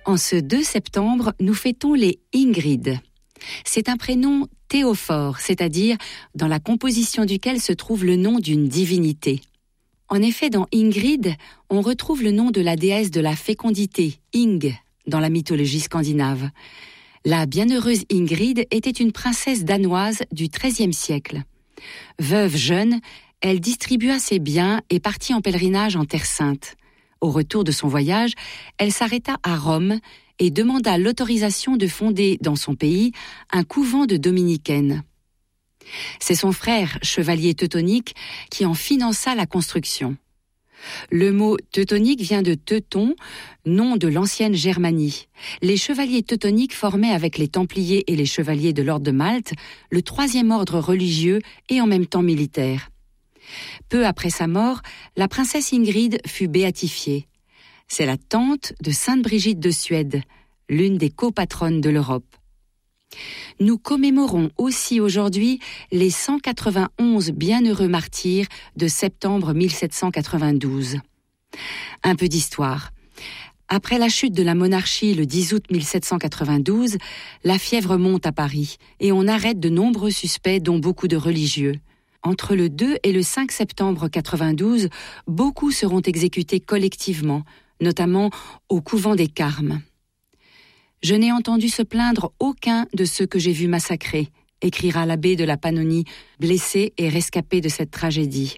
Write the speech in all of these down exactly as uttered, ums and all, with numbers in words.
En ce deux septembre, nous fêtons les Ingrid. C'est un prénom théophore, c'est-à-dire dans la composition duquel se trouve le nom d'une divinité. En effet, dans Ingrid, on retrouve le nom de la déesse de la fécondité, Ing, dans la mythologie scandinave. La bienheureuse Ingrid était une princesse danoise du treizième siècle. Veuve jeune, elle distribua ses biens et partit en pèlerinage en Terre Sainte. Au retour de son voyage, elle s'arrêta à Rome et demanda l'autorisation de fonder dans son pays un couvent de dominicaines. C'est son frère, chevalier teutonique, qui en finança la construction. Le mot teutonique vient de Teuton, nom de l'ancienne Germanie. Les chevaliers teutoniques formaient avec les Templiers et les chevaliers de l'ordre de Malte le troisième ordre religieux et en même temps militaire. Peu après sa mort, la princesse Ingrid fut béatifiée. C'est la tante de Sainte Brigitte de Suède, l'une des copatronnes de l'Europe. Nous commémorons aussi aujourd'hui les cent quatre-vingt-onze bienheureux martyrs de septembre mille sept cent quatre-vingt-douze. Un peu d'histoire. Après la chute de la monarchie le dix août mille sept cent quatre-vingt-douze, la fièvre monte à Paris et on arrête de nombreux suspects, dont beaucoup de religieux. Entre le deux et le cinq septembre quatre-vingt-douze, beaucoup seront exécutés collectivement, notamment au couvent des Carmes. Je n'ai entendu se plaindre aucun de ceux que j'ai vus massacrer, écrira l'abbé de la Pannonie, blessé et rescapé de cette tragédie.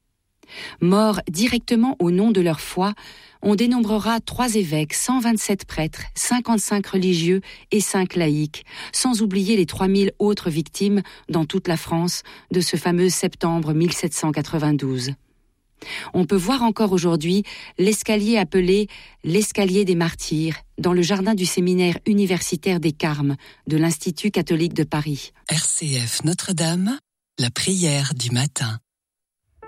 Morts directement au nom de leur foi, on dénombrera trois évêques, cent vingt-sept prêtres, cinquante-cinq religieux et cinq laïcs, sans oublier les trois mille autres victimes dans toute la France de ce fameux septembre mille sept cent quatre-vingt-douze. On peut voir encore aujourd'hui l'escalier appelé l'escalier des martyrs dans le jardin du séminaire universitaire des Carmes de l'Institut catholique de Paris. R C F Notre-Dame, la prière du matin.